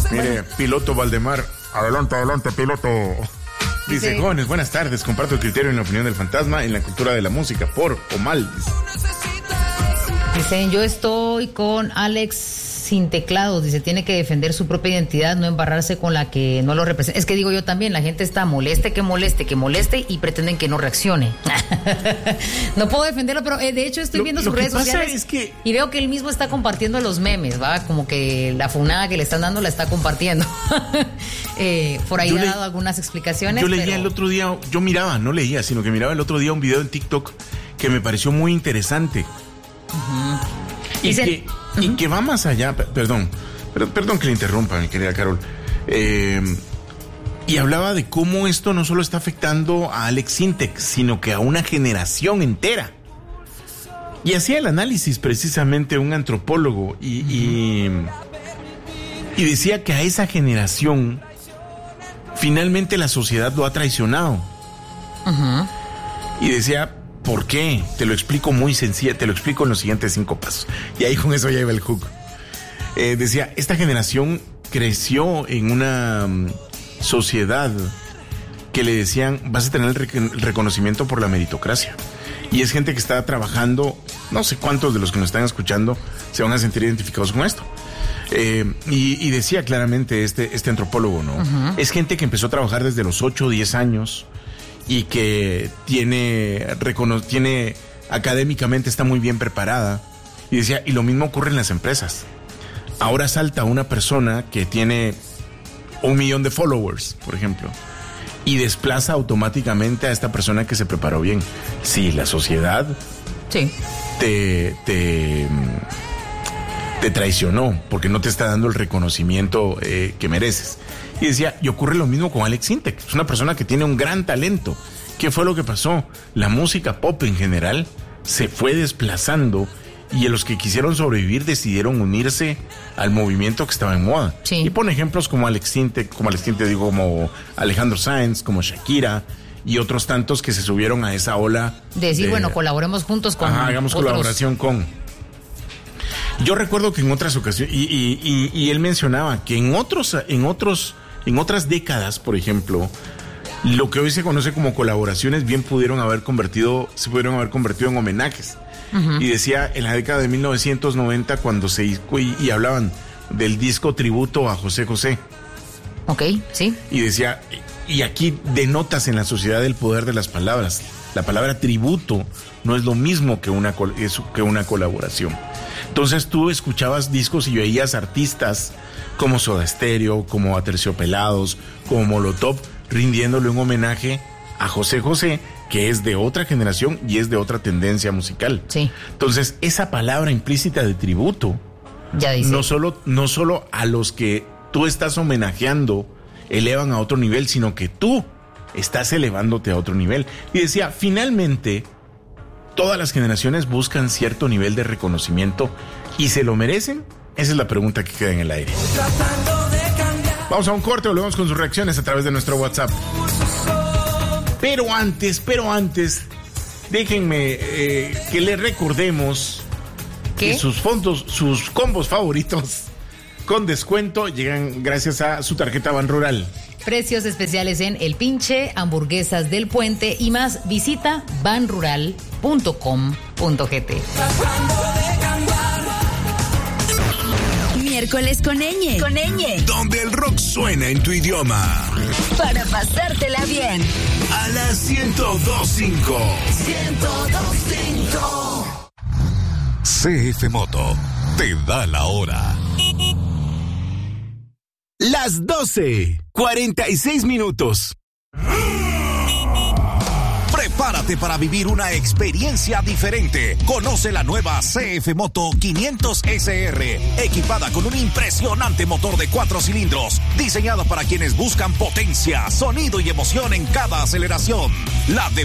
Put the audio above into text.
Mire, piloto Valdemar, adelante, piloto. Dice, jóvenes, buenas tardes, comparto el criterio en la opinión del fantasma en la cultura de la música, por o mal. Dicen, yo estoy con Alex sin teclados, dice, tiene que defender su propia identidad, no embarrarse con la que no lo representa. Es que digo yo también, la gente está moleste y pretenden que no reaccione. No puedo defenderlo, pero de hecho estoy viendo sus redes sociales y veo que él mismo está compartiendo los memes, ¿va? Como que la funada que le están dando la está compartiendo. Por ahí ha dado algunas explicaciones. Yo leía el otro día, no leía, sino que miraba el otro día un video en TikTok que me pareció muy interesante. Uh-huh. Y que va más allá, perdón que le interrumpa, mi querida Carol, y hablaba de cómo esto no solo está afectando a Alex Sintek, sino que a una generación entera. Y hacía el análisis precisamente un antropólogo y decía que a esa generación finalmente la sociedad lo ha traicionado. Uh-huh. Y decía, ¿por qué? Te lo explico muy sencilla, te lo explico en los siguientes 5 pasos. Y ahí con eso ya iba el hook. Decía, esta generación creció en una sociedad que le decían, vas a tener el reconocimiento por la meritocracia. Y es gente que está trabajando, no sé cuántos de los que nos están escuchando se van a sentir identificados con esto. Y decía claramente este antropólogo, ¿no? Uh-huh. Es gente que empezó a trabajar desde los 8 o 10 años y que tiene académicamente está muy bien preparada. Y decía, y lo mismo ocurre en las empresas. Ahora salta una persona que tiene 1 millón de followers, por ejemplo, y desplaza automáticamente a esta persona que se preparó bien. Sí, la sociedad te traicionó porque no te está dando el reconocimiento que mereces. Y decía, y ocurre lo mismo con Alex Sintek. Es una persona que tiene un gran talento. ¿Qué fue lo que pasó? La música pop en general se fue desplazando y los que quisieron sobrevivir decidieron unirse al movimiento que estaba en moda. Sí. Y pone ejemplos como Alex Sintek, como Alejandro Sanz, como Shakira y otros tantos que se subieron a esa ola. De decir, bueno, colaboremos juntos con hagamos otros. Colaboración con... Yo recuerdo que en otras ocasiones, y él mencionaba que en otras décadas, por ejemplo, lo que hoy se conoce como colaboraciones se pudieron haber convertido en homenajes. Uh-huh. Y decía, en la década de 1990, cuando y hablaban del disco tributo a José José. Ok, sí. Y decía, y aquí denotas en la sociedad el poder de las palabras. La palabra tributo no es lo mismo que una colaboración. Entonces tú escuchabas discos y veías artistas como Soda Stereo, como Aterciopelados, como Molotov, rindiéndole un homenaje a José José, que es de otra generación y es de otra tendencia musical. Sí. Entonces, esa palabra implícita de tributo, ya dice, no solo a los que tú estás homenajeando elevan a otro nivel, sino que tú estás elevándote a otro nivel. Y decía, finalmente, todas las generaciones buscan cierto nivel de reconocimiento y se lo merecen. Esa es la pregunta que queda en el aire. Vamos a un corte, volvemos con sus reacciones a través de nuestro WhatsApp. Pero antes, déjenme que les recordemos que sus combos favoritos con descuento llegan gracias a su tarjeta Banrural. Precios especiales en El Pinche, Hamburguesas del Puente y más. Visita banrural.com.gt. Miércoles con Ñ. Donde el rock suena en tu idioma. Para pasártela bien. A las 102.5. 102.5. CF Moto te da la hora. Las 12:46. Prepárate para vivir una experiencia diferente. Conoce la nueva CF Moto 500 SR, equipada con un impresionante motor de 4 cilindros, diseñada para quienes buscan potencia, sonido y emoción en cada aceleración. La de